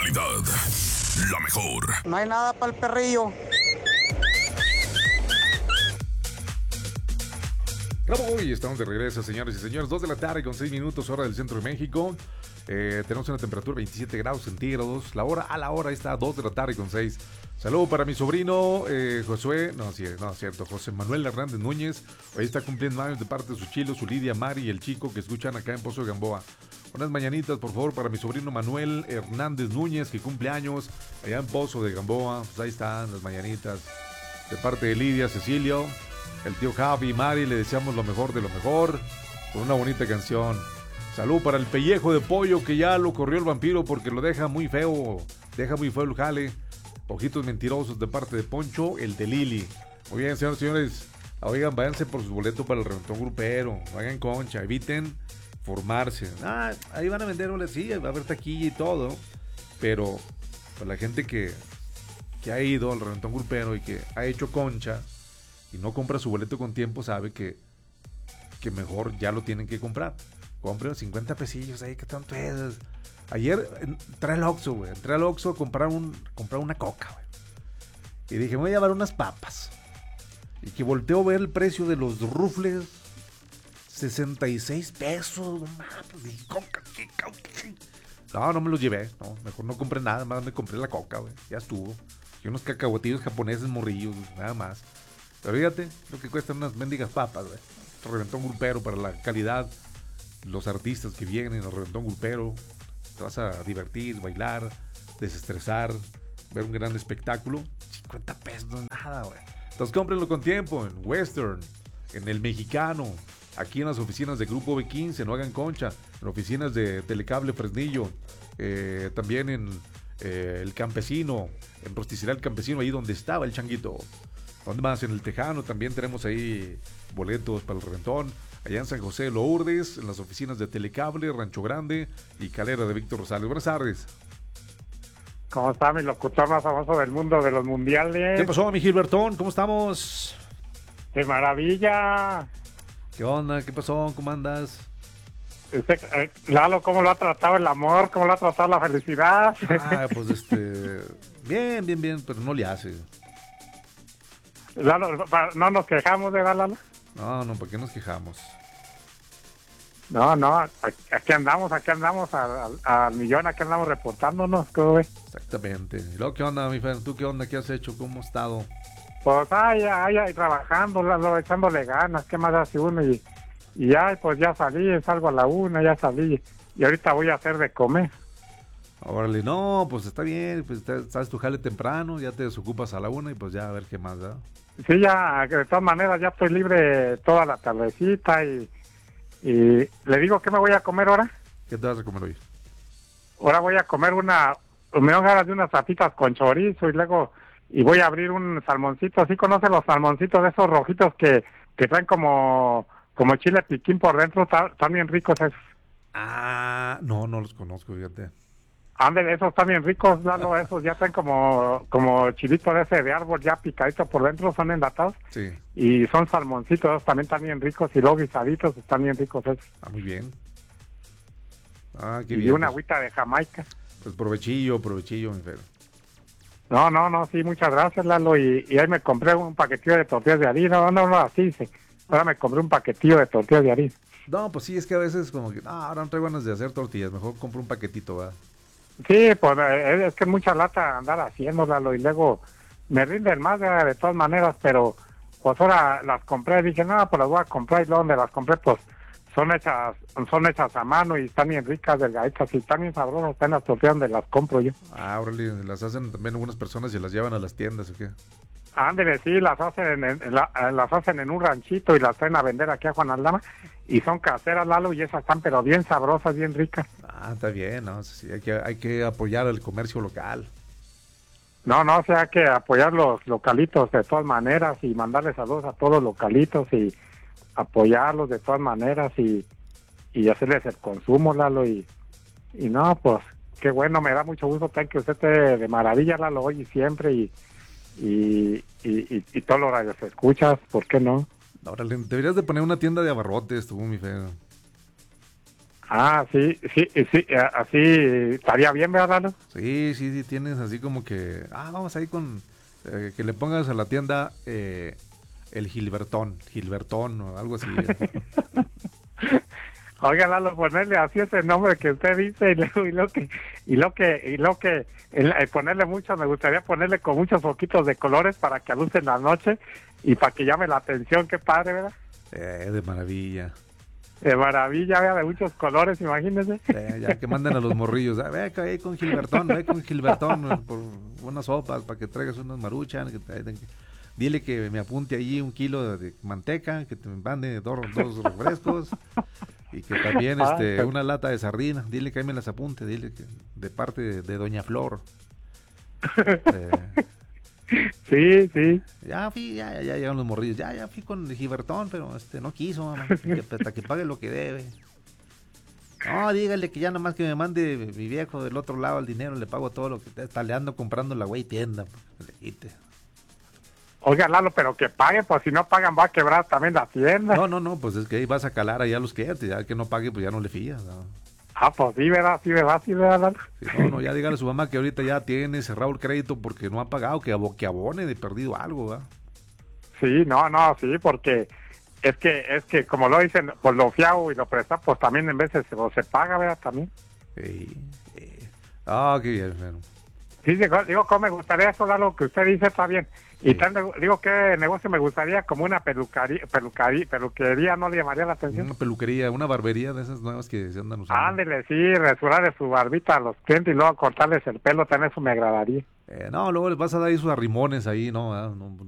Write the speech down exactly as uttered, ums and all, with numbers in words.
calidad, la mejor. No hay nada para el perrillo. Hoy estamos de regreso, señores y señores. Dos de la tarde con seis minutos, hora del centro de México. Eh, tenemos una temperatura de veintisiete grados centígrados. La hora a la hora está a dos de la tarde con seis. Saludo para mi sobrino eh, Josué, no, sí, no, cierto, José Manuel Hernández Núñez. Hoy está cumpliendo años de parte de su chilo, su Lidia, Mari y el chico que escuchan acá en Pozo de Gamboa. Unas mañanitas, por favor, para mi sobrino Manuel Hernández Núñez, que cumple años allá en Pozo de Gamboa. Pues ahí están las mañanitas. De parte de Lidia, Cecilio, el tío Javi y Mari, le deseamos lo mejor de lo mejor, con una bonita canción. Salud para el pellejo de pollo, que ya lo corrió el vampiro porque lo deja muy feo, deja muy feo el jale. Ojitos mentirosos de parte de Poncho, el de Lili. Muy bien, señores y señores, oigan, váyanse por su boleto para el reventón grupero, vayan concha, eviten formarse. Ah, ahí van a vender, sí, va a haber taquilla y todo, pero para la gente que, que ha ido al reventón grupero y que ha hecho concha y no compra su boleto con tiempo, sabe que, que mejor ya lo tienen que comprar. Compren cincuenta pesillos ahí, que tanto es. Ayer entré al Oxxo, güey. Entré al Oxxo a comprar, un, comprar una coca, güey. Y dije, me voy a llevar unas papas. Y que volteo a ver el precio de los rufles. sesenta y seis pesos. No mames, coca, ¿qué, coca? No, no me los llevé. No, mejor no compré nada, más me compré la coca, güey. Ya estuvo. Y unos cacahuatillos japoneses morrillos, nada más. Pero fíjate lo que cuestan unas mendigas papas, güey. Reventón grupero para la calidad. Los artistas que vienen al reventón grupero. Te vas a divertir, bailar, desestresar, ver un gran espectáculo. cincuenta pesos no es nada, güey. Entonces cómprenlo con tiempo en Western, en el Mexicano, aquí en las oficinas de Grupo B quince, no hagan concha, en oficinas de Telecable Fresnillo, eh, también en eh, El Campesino, en Rosticería El Campesino, ahí donde estaba el changuito. ¿Dónde más? En el Tejano también tenemos ahí boletos para el reventón. Allá en San José de Lourdes, en las oficinas de Telecable, Rancho Grande y Calera de Víctor Rosales. Buenas tardes. ¿Cómo está mi locutor más famoso del mundo de los mundiales? ¿Qué pasó, mi Gilbertón? ¿Cómo estamos? ¡Qué maravilla! ¿Qué onda? ¿Qué pasó? ¿Cómo andas? Usted, eh, Lalo, ¿cómo lo ha tratado el amor? ¿Cómo lo ha tratado la felicidad? Ah, pues este... bien, bien, bien, pero no le hace. Lalo, no nos quejamos de Lalo. No, no, ¿para qué nos quejamos? No, no, aquí andamos, aquí andamos al, al, al millón, aquí andamos reportándonos, ¿cómo ves? Exactamente. ¿Y luego qué onda, mi Fer? ¿Tú qué onda? ¿Qué has hecho? ¿Cómo has estado? Pues ay, ay, ay trabajando, Lalo, echándole ganas, ¿qué más hace uno? Y, y ya, pues ya salí, salgo a la una, ya salí, y ahorita voy a hacer de comer. Órale, no, pues está bien, pues te, sabes tu jale temprano, ya te desocupas a la una y pues ya a ver qué más, ¿verdad? Sí, ya, de todas maneras, ya estoy libre toda la tardecita y, y le digo, ¿qué me voy a comer ahora? ¿Qué te vas a comer hoy? Ahora voy a comer una, me van ganas de unas papitas con chorizo y luego, y voy a abrir un salmoncito, ¿sí conoce los salmoncitos de esos rojitos que, que traen como, como chile piquín por dentro? Están bien ricos esos. Ah, no, no los conozco, fíjate. Ándale, esos están bien ricos, Lalo, esos ya traen como, como chilito de ese de árbol ya picadito por dentro, son enlatados. Sí. Y son salmoncitos, también están bien ricos, y luego guisaditos, están bien ricos esos. Ah, muy bien. Ah, qué y bien. Y una pues, agüita de Jamaica. Pues provechillo, provechillo, mi Fer. No, no, no, sí, muchas gracias, Lalo, y, y ahí me compré un paquetillo de tortillas de harina, no, no, no, así dice. Ahora me compré un paquetillo de tortillas de harina. No, pues sí, es que a veces como que, no, ahora no traigo ganas de hacer tortillas, mejor compro un paquetito, ¿verdad? Sí, pues es, es que es mucha lata andar haciéndolo y luego me rinden más de, de todas maneras, pero pues ahora las compré, dije, no, pues las voy a comprar y luego donde las compré, pues son hechas son hechas a mano y están bien ricas, delgaditas y están bien sabrosas, están las tortillas donde las compro yo. Ah, órale, las hacen también algunas personas y las llevan a las tiendas, ¿o qué? Ándele, sí, las hacen en, en la, las hacen en un ranchito y las traen a vender aquí a Juan Aldama y son caseras, Lalo, y esas están pero bien sabrosas, bien ricas. Ah, está bien, ¿no? Sí, hay que, hay que apoyar el comercio local. No, no, o sea, hay que apoyar los localitos de todas maneras y mandarles saludos a todos los localitos y apoyarlos de todas maneras y, y hacerles el consumo, Lalo, y, y no, pues, qué bueno, me da mucho gusto que usted esté de maravilla, Lalo, hoy y siempre y Y, y, y, y todos los radios escuchas, ¿por qué no? Ahora, deberías de poner una tienda de abarrotes, tú, mi feo. Ah, sí, sí, sí, eh, así estaría bien, ¿verdad, Lalo? Sí, sí, sí, tienes así como que, ah, vamos ahí con, eh, que le pongas a la tienda eh, el Gilbertón, Gilbertón o algo así. Oiga, Lalo, ponerle así ese nombre que usted dice y luego y lo que y lo que y lo que el- el ponerle mucho, me gustaría ponerle con muchos foquitos de colores para que aluce en la noche y para que llame la atención, qué padre, ¿verdad? Eh, de maravilla. De maravilla, ¿verdad? De muchos colores, imagínese. Eh, ya que mandan a los morrillos, ah, ve acá, ve con Gilbertón, ve con Gilbertón eh, por unas sopas para que traigas unas maruchan, que te- dile que me apunte allí un kilo de manteca, que te mande dos, dos refrescos y que también Ah, este pero- una lata de sardina, dile que ahí me las apunte, dile que de parte de, de Doña Flor. Eh, Sí, sí. ya fui, ya, ya, ya llegan los morrillos, ya, ya fui con Gilbertón, pero este no quiso, mamá, que, hasta que pague lo que debe. No, dígale que ya nomás que me mande mi viejo del otro lado el dinero, le pago todo lo que te está le ando comprando la güey tienda. Pues, le quite. Oiga, Lalo, pero que pague, pues si no pagan va a quebrar también la tienda. No, no, no, pues es que ahí vas a calar allá los clientes, ya que no pague, pues ya no le fías. ¿No? Ah, pues sí, ¿verdad? Sí, ¿verdad? Sí, ¿verdad, Lalo? Sí, no, no, ya dígale a su mamá que ahorita ya tiene cerrado el crédito porque no ha pagado, que, abo- que abone de perdido algo, ¿verdad? Sí, no, no, sí, porque es que, es que como lo dicen, pues lo fiado y lo presta, pues también en veces se, se paga, ¿verdad? También. Sí, sí. Ah, qué bien, bueno. Sí, digo, digo, ¿cómo me gustaría eso, Lalo, que usted dice? Está bien. Y Sí. tal, digo, ¿qué negocio me gustaría? Como una pelucaría, pelucaría, peluquería, ¿no le llamaría la atención? Una peluquería, una barbería de esas nuevas que se andan usando. Ándele, sí, resurarle su barbita a los clientes y luego cortarles el pelo, también eso me agradaría. Eh, no, luego les vas a dar ahí sus arrimones ahí, ¿no? ¿verdad? No,